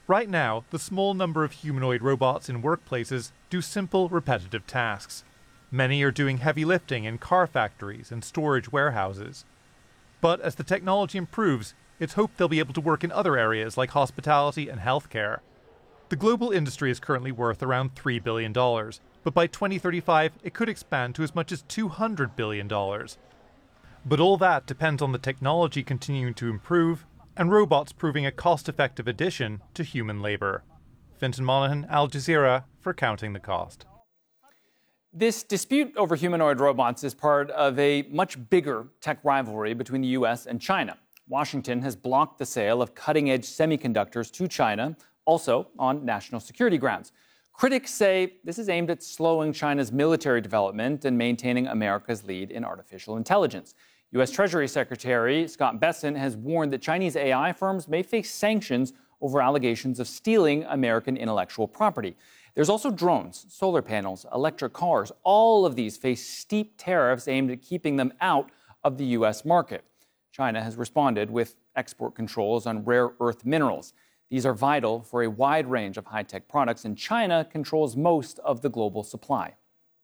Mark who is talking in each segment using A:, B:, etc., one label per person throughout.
A: Right now, the small number of humanoid robots in workplaces do simple, repetitive tasks. Many are doing heavy lifting in car factories and storage warehouses. But as the technology improves, it's hoped they'll be able to work in other areas like hospitality and healthcare. The global industry is currently worth around $3 billion, but by 2035 it could expand to as much as $200 billion. But all that depends on the technology continuing to improve and robots proving a cost-effective addition to human labor. Fintan Monaghan, Al Jazeera, for Counting the Cost.
B: This dispute over humanoid robots is part of a much bigger tech rivalry between the U.S. and China. Washington has blocked the sale of cutting-edge semiconductors to China, also on national security grounds. Critics say this is aimed at slowing China's military development and maintaining America's lead in artificial intelligence. U.S. Treasury Secretary Scott Bessent has warned that Chinese AI firms may face sanctions over allegations of stealing American intellectual property. There's also drones, solar panels, electric cars. All of these face steep tariffs aimed at keeping them out of the U.S. market. China has responded with export controls on rare earth minerals. These are vital for a wide range of high-tech products, and China controls most of the global supply.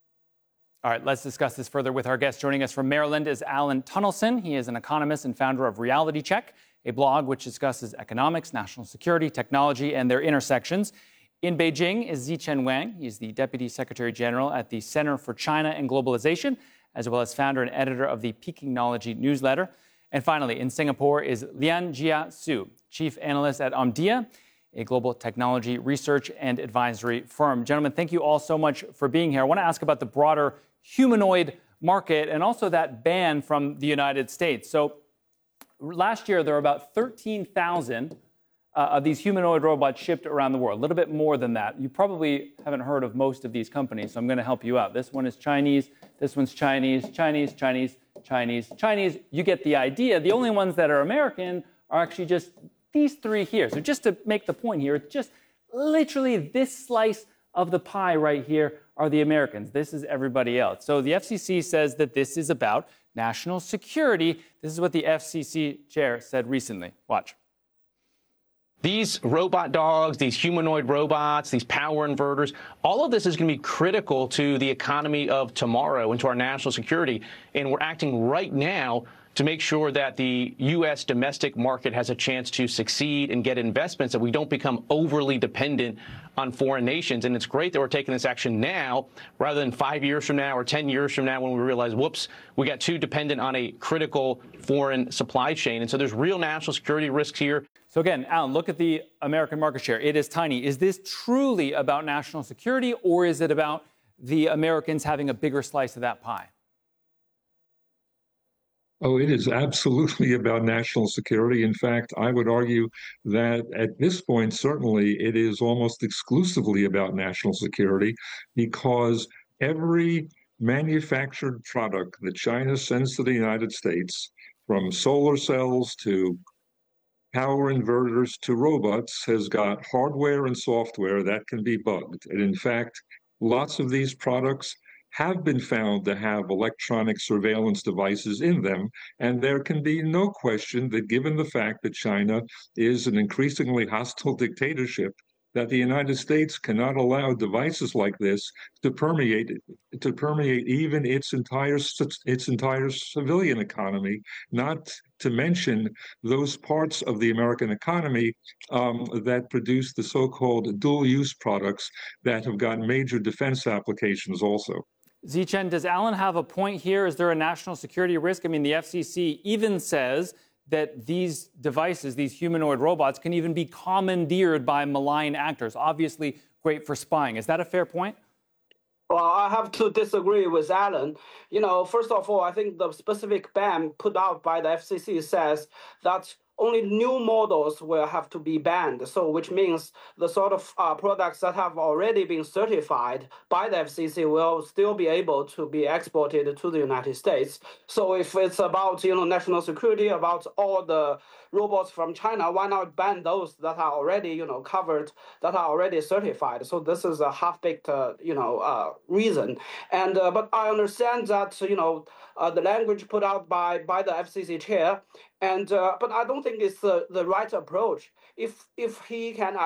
B: All right, let's discuss this further with our guest. Joining us from Maryland is Alan Tunnelson. He is an economist and founder of Reality Check, a blog which discusses economics, national security, technology, and their intersections. In Beijing is Zichen Wang. He is the Deputy Secretary General at the Center for China and Globalization, as well as founder and editor of the Pekingnology newsletter. And finally, in Singapore is Lian Jia Su, Chief Analyst at Omdia, a global technology research and advisory firm. Gentlemen, thank you all so much for being here. I want to ask about the broader humanoid market and also that ban from the United States. So last year, there were about 13,000 of these humanoid robots shipped around the world, a little bit more than that. You probably haven't heard of most of these companies, so I'm going to help you out. This one is Chinese, this one's Chinese, Chinese, Chinese, Chinese, Chinese. You get the idea. The only ones that are American are actually just these three here. So just to make the point here, it's just literally this slice of the pie right here are the Americans. This is everybody else. So the FCC says that this is about national security. This is what the FCC chair said recently. Watch.
C: These robot dogs, these humanoid robots, these power inverters, all of this is going to be critical to the economy of tomorrow and to our national security. And we're acting right now to make sure that the U.S. domestic market has a chance to succeed and get investments, that we don't become overly dependent on foreign nations. And it's great that we're taking this action now rather than 5 years from now or 10 years from now when we realize, whoops, we got too dependent on a critical foreign supply chain. And so there's real national security risks here.
B: So again, Alan, look at the American market share. It is tiny. Is this truly about national security, or is it about the Americans having a bigger slice of that pie?
D: Oh, it is absolutely about national security. In fact, I would argue that at this point, certainly, it is almost exclusively about national security, because every manufactured product that China sends to the United States, from solar cells to power inverters to robots, has got hardware and software that can be bugged. And in fact, lots of these products have been found to have electronic surveillance devices in them. And there can be no question that, given the fact that China is an increasingly hostile dictatorship, that the United States cannot allow devices like this to permeate even its entire civilian economy, not to mention those parts of the American economy that produce the so-called dual-use products that have got major defense applications also.
B: Zichen, does Alan have a point here? Is there a national security risk? I mean, the FCC even says that these devices, these humanoid robots, can even be commandeered by malign actors. Obviously, great for spying. Is that a fair point?
E: Well, I have to disagree with Alan. First of all, I think the specific ban put out by the FCC says that only new models will have to be banned. So which means the sort of products that have already been certified by the FCC will still be able to be exported to the United States. So if it's about national security, about all the robots from China, why not ban those that are already covered, that are already certified? So this is a half-baked reason. And but I understand that the language put out by the FCC chair, and but I don't think it's the right approach. If he can